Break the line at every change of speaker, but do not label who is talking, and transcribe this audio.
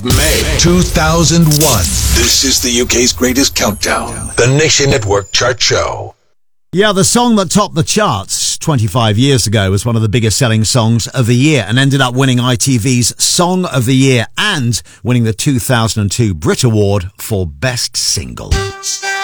May 2001. This is the UK's greatest countdown. The Nation Network Chart Show.
Yeah, the song that topped the charts 25 years ago was one of the biggest selling songs of the year and ended up winning ITV's Song of the Year and winning the 2002 Brit Award for Best Single.